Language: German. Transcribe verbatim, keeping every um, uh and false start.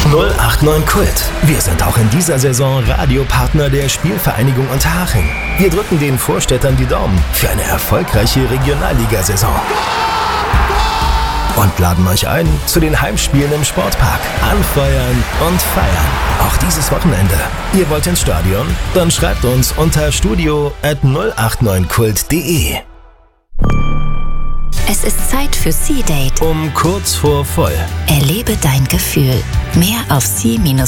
null acht neun Kult. Wir sind auch in dieser Saison Radiopartner der Spielvereinigung Unterhaching. Wir drücken den Vorstädtern die Daumen für eine erfolgreiche Regionalligasaison. Und laden euch ein zu den Heimspielen im Sportpark. Anfeuern und feiern. Auch dieses Wochenende. Ihr wollt ins Stadion? Dann schreibt uns unter studio at null acht neun kult punkt de. Es ist Zeit für Sea Date. Um kurz vor voll. Erlebe dein Gefühl. Mehr auf sea